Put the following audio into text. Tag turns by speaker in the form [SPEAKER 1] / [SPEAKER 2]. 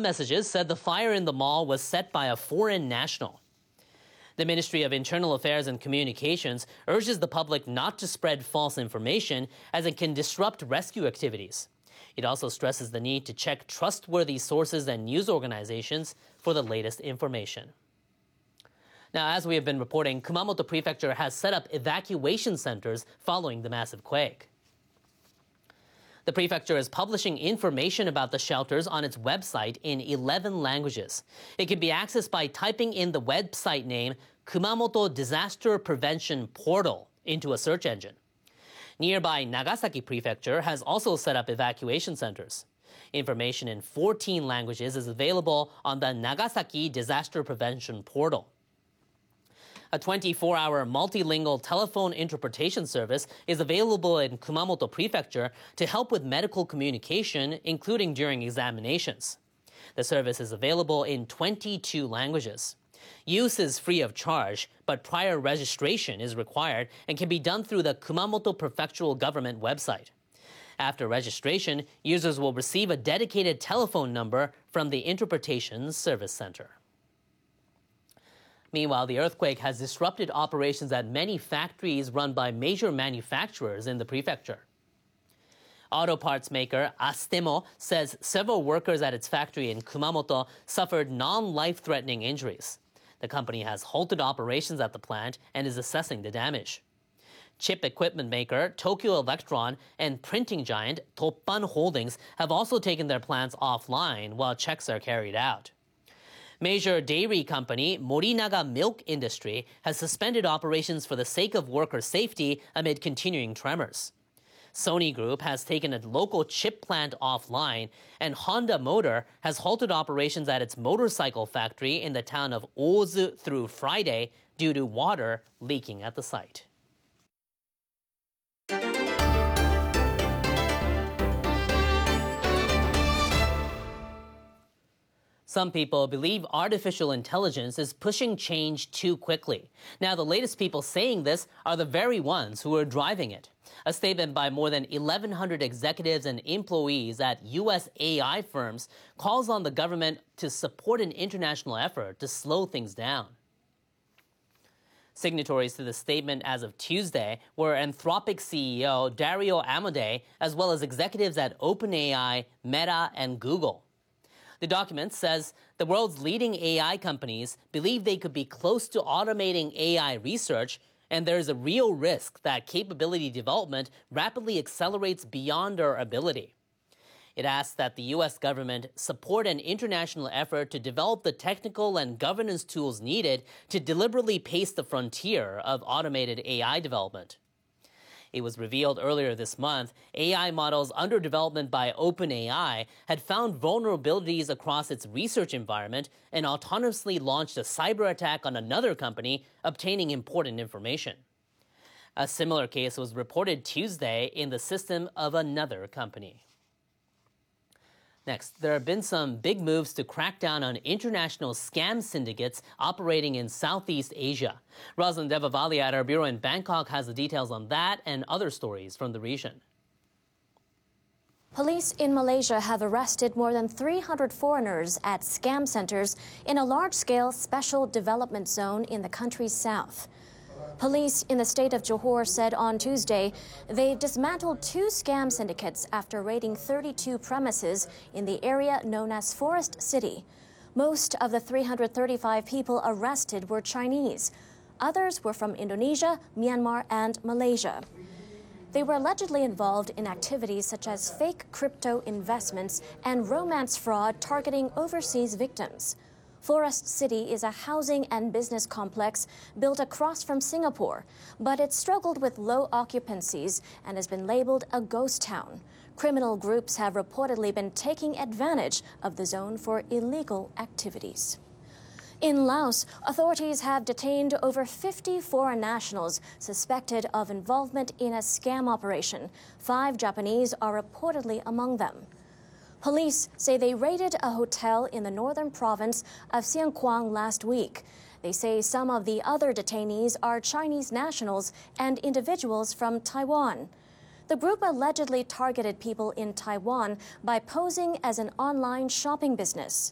[SPEAKER 1] Some messages said the fire in the mall was set by a foreign national. The Ministry of Internal Affairs and Communications urges the public not to spread false information as it can disrupt rescue activities. It also stresses the need to check trustworthy sources and news organizations for the latest information. Now, as we have been reporting, Kumamoto Prefecture has set up evacuation centers following the massive quake. The prefecture is publishing information about the shelters on its website in 11 languages. It can be accessed by typing in the website name Kumamoto Disaster Prevention Portal into a search engine. Nearby Nagasaki Prefecture has also set up evacuation centers. Information in 14 languages is available on the Nagasaki Disaster Prevention Portal. A 24-hour multilingual telephone interpretation service is available in Kumamoto Prefecture to help with medical communication, including during examinations. The service is available in 22 languages. Use is free of charge, but prior registration is required and can be done through the Kumamoto Prefectural Government website. After registration, users will receive a dedicated telephone number from the Interpretation Service Center. Meanwhile, the earthquake has disrupted operations at many factories run by major manufacturers in the prefecture. Auto parts maker Astemo says several workers at its factory in Kumamoto suffered non-life-threatening injuries. The company has halted operations at the plant and is assessing the damage. Chip equipment maker Tokyo Electron and printing giant Toppan Holdings have also taken their plants offline while checks are carried out. Major dairy company Morinaga Milk Industry has suspended operations for the sake of worker safety amid continuing tremors. Sony Group has taken a local chip plant offline, and Honda Motor has halted operations at its motorcycle factory in the town of Ozu through Friday due to water leaking at the site. Some people believe artificial intelligence is pushing change too quickly. Now, the latest people saying this are the very ones who are driving it. A statement by more than 1,100 executives and employees at U.S. AI firms calls on the government to support an international effort to slow things down. Signatories to the statement as of Tuesday were Anthropic CEO Dario Amodei, as well as executives at OpenAI, Meta, and Google. The document says the world's leading AI companies believe they could be close to automating AI research, and there is a real risk that capability development rapidly accelerates beyond our ability. It asks that the U.S. government support an international effort to develop the technical and governance tools needed to deliberately pace the frontier of automated AI development. It was revealed earlier this month, AI models under development by OpenAI had found vulnerabilities across its research environment and autonomously launched a cyber attack on another company, obtaining important information. A similar case was reported Tuesday in the system of another company. Next, there have been some big moves to crack down on international scam syndicates operating in Southeast Asia. Rosalind Devavali at our bureau in Bangkok has the details on that and other stories from the region.
[SPEAKER 2] Police in Malaysia have arrested more than 300 foreigners at scam centers in a large-scale special development zone in the country's south. Police in the state of Johor said on Tuesday they dismantled 2 scam syndicates after raiding 32 premises in the area known as Forest City. Most of the 335 people arrested were Chinese. Others were from Indonesia, Myanmar, and Malaysia. They were allegedly involved in activities such as fake crypto investments and romance fraud targeting overseas victims. Forest City is a housing and business complex built across from Singapore, but it struggled with low occupancies and has been labeled a ghost town. Criminal groups have reportedly been taking advantage of the zone for illegal activities. In Laos, authorities have detained over 50 foreign nationals suspected of involvement in a scam operation. 5 Japanese are reportedly among them. Police say they raided a hotel in the northern province of Xiangkhouang last week. They say some of the other detainees are Chinese nationals and individuals from Taiwan. The group allegedly targeted people in Taiwan by posing as an online shopping business.